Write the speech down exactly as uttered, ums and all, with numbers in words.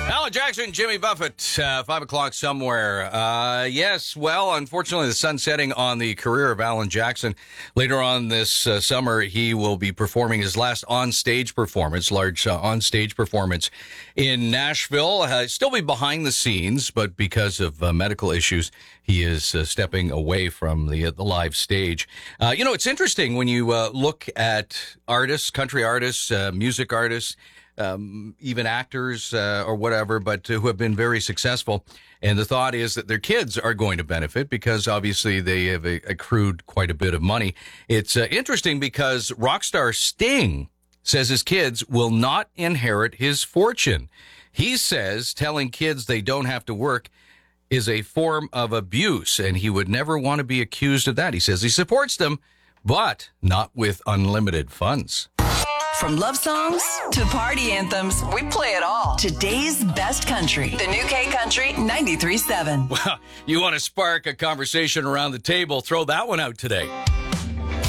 Alan Jackson, Jimmy Buffett, uh, five o'clock somewhere. Uh, yes, well, unfortunately, the sun's setting on the career of Alan Jackson. Later on this uh, summer, he will be performing his last on-stage performance, large uh, on-stage performance in Nashville. Uh, still be behind the scenes, but because of uh, medical issues, he is uh, stepping away from the uh, the live stage. Uh, you know, it's interesting when you uh, look at artists, country artists, uh, music artists, Um, even actors uh, or whatever, but uh, who have been very successful. And the thought is that their kids are going to benefit because obviously they have uh, accrued quite a bit of money. It's uh, interesting because rock star Sting says his kids will not inherit his fortune. He says telling kids they don't have to work is a form of abuse, and he would never want to be accused of that. He says he supports them, but not with unlimited funds. From love songs to party anthems, we play it all. Today's best country. The new K Country ninety-three point seven. Well, you want to spark a conversation around the table, throw that one out today.